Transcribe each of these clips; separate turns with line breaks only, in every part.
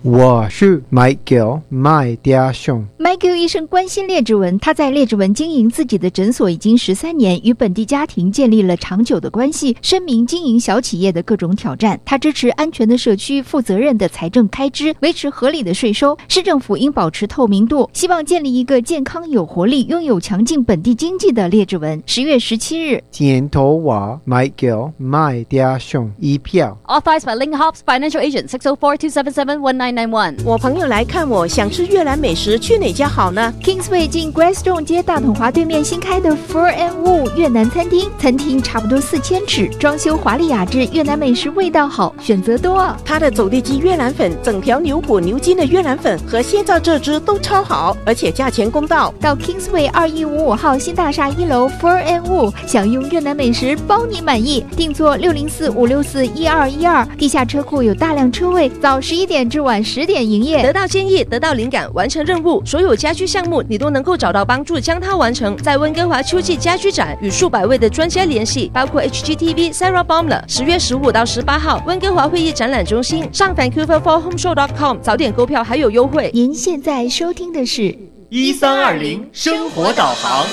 我是 Michael 麦家雄。
Michael 医生关心列治文，他在列治文经营自己的诊所已经13年，与本地家庭建立了长久的关系，深明经营小企业的各种挑战。他支持安全的社区、负责任的财政开支，维持合理的税收。市政府应保持透明度，希望建立一个健康、有活力、拥有强劲本地经济的列治文。10月17日，
检讨我 Michael 麦家雄一票。
Authorized by Ling Hobbs Financial Agent 604-277-1991。
我朋友来看我，想吃越南美食，去哪家好呢？
Kingsway 近 Gladstone 街大统华对面新开的 Fur and Wool 越南餐厅，餐厅差不多4000尺，装修华丽雅致，越南美食味道好，选择多。
它的走地鸡越南粉、整条牛骨牛筋的越南粉和现造这支都超好，而且价钱公道。
到 Kingsway 2155号新大厦1楼 Fur and Wool 享用越南美食，包你满意。订座604-564-1212，地下车库有大量车位，早11点至晚10点营业。
得到建议，得到灵感，完成任务，所有家居项目你都能够找到帮助，将它完成。在温哥华秋季家居展与数百位的专家联系，包括 HGTV Sarah Baumler。10月15到18号，温哥华会议展览中心，上 vancouver4homeshow.com 早点购票还有优惠。
您现在收听的是
1320生活导航。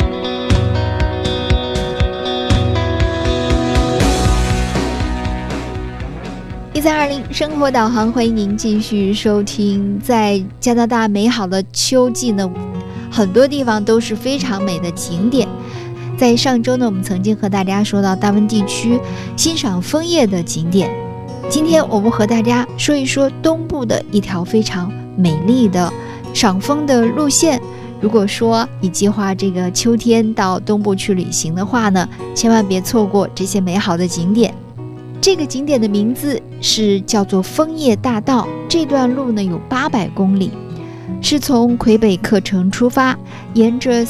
1320生活导航，欢迎您继续收听。在加拿大美好的秋季呢，很多地方都是非常美的景点。在上周呢，我们曾经和大家说到大温地区欣赏枫叶的景点。今天我们和大家说一说东部的一条非常美丽的赏枫的路线。如果说你计划这个秋天到东部去旅行的话呢，千万别错过这些美好的景点。这个景点的名字是叫做枫叶大道，这段路呢有800公里，是从魁北克城出发，沿着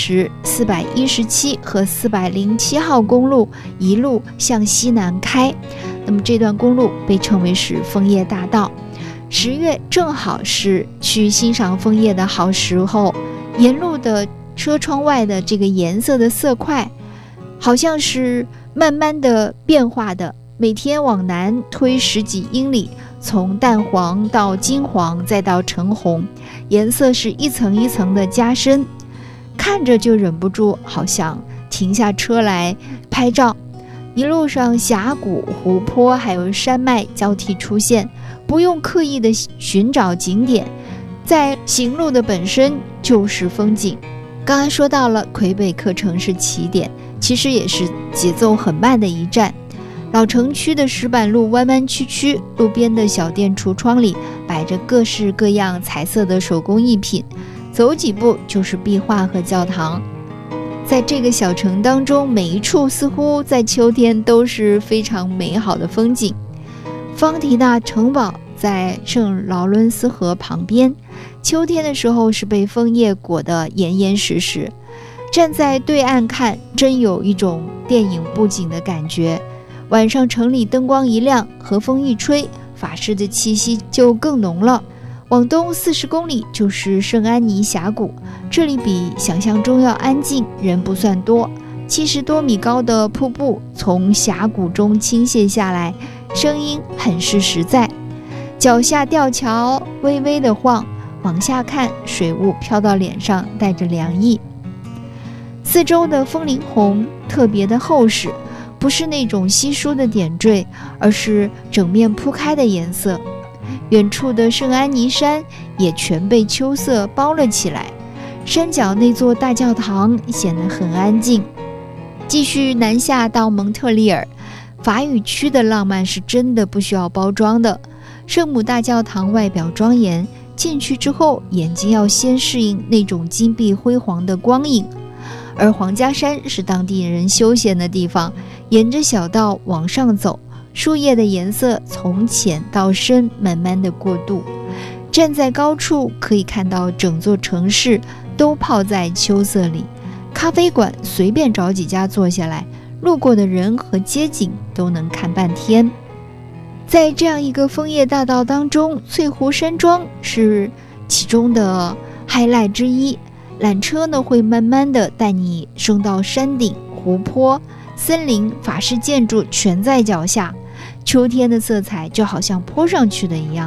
40、417和407号公路一路向西南开。那么这段公路被称为是枫叶大道。10月正好是去欣赏枫叶的好时候，沿路的车窗外的这个颜色的色块好像是慢慢的变化的，每天往南推10几英里，从淡黄到金黄再到橙红，颜色是一层一层的加深，看着就忍不住好想停下车来拍照。一路上峡谷、湖泊还有山脉交替出现，不用刻意的寻找景点，在行路的本身就是风景。刚刚说到了魁北克城是起点，其实也是节奏很慢的一站。老城区的石板路弯弯曲曲，路边的小店橱窗里摆着各式各样彩色的手工艺品，走几步就是壁画和教堂。在这个小城当中，每一处似乎在秋天都是非常美好的风景。方提纳城堡在圣劳伦斯河旁边，秋天的时候是被枫叶裹得严严实实，站在对岸看，真有一种电影布景的感觉。晚上城里灯光一亮，和风一吹，法式的气息就更浓了。往东40公里就是圣安妮峡谷，这里比想象中要安静，人不算多。70多米高的瀑布从峡谷中倾泻下来，声音很是实在。脚下吊桥微微的晃，往下看，水雾飘到脸上，带着凉意。四周的枫林红特别的厚实，不是那种稀疏的点缀，而是整面铺开的颜色。远处的圣安妮山也全被秋色包了起来，山脚那座大教堂显得很安静。继续南下到蒙特利尔，法语区的浪漫是真的不需要包装的。圣母大教堂外表庄严，进去之后眼睛要先适应那种金碧辉煌的光影。而皇家山是当地人休闲的地方，沿着小道往上走，树叶的颜色从浅到深慢慢的过渡。站在高处可以看到整座城市都泡在秋色里，咖啡馆随便找几家坐下来，路过的人和街景都能看半天。在这样一个枫叶大道当中，翠湖山庄是其中的 highlight 之一。缆车呢会慢慢的带你升到山顶，湖泊、森林、法式建筑全在脚下。秋天的色彩就好像泼上去的一样，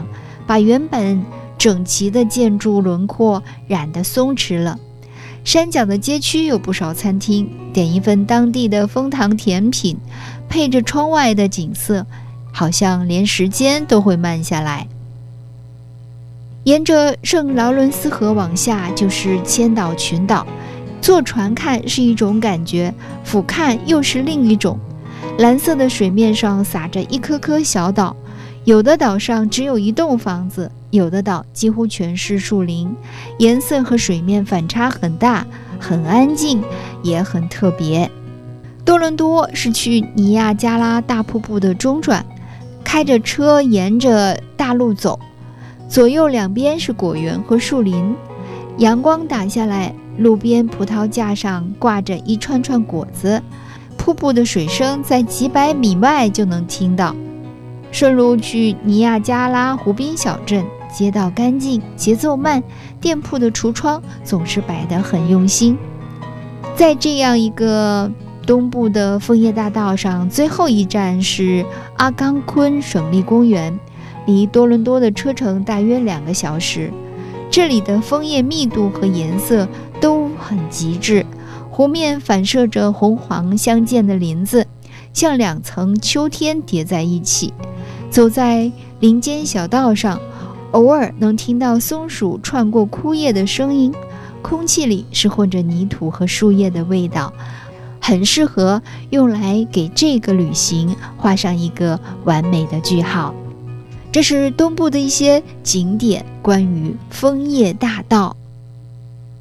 把原本整齐的建筑轮廓染得松弛了。山脚的街区有不少餐厅，点一份当地的枫糖甜品，配着窗外的景色，好像连时间都会慢下来。沿着圣劳伦斯河往下就是千岛群岛，坐船看是一种感觉，俯瞰又是另一种。蓝色的水面上撒着一颗颗小岛，有的岛上只有一栋房子，有的岛几乎全是树林，颜色和水面反差很大，很安静，也很特别。多伦多是去尼亚加拉大瀑布的中转，开着车沿着大路走，左右两边是果园和树林，阳光打下来，路边葡萄架上挂着一串串果子，瀑布的水声在几百米外就能听到。顺路去尼亚加拉湖滨小镇，街道干净，节奏慢，店铺的橱窗总是摆得很用心。在这样一个东部的枫叶大道上，最后一站是阿冈昆省立公园，离多伦多的车程大约2个小时。这里的枫叶密度和颜色都很极致，湖面反射着红黄相间的林子，像2层秋天叠在一起。走在林间小道上，偶尔能听到松鼠串过枯叶的声音，空气里是混着泥土和树叶的味道，很适合用来给这个旅行画上一个完美的句号。这是东部的一些景点，关于枫叶大道。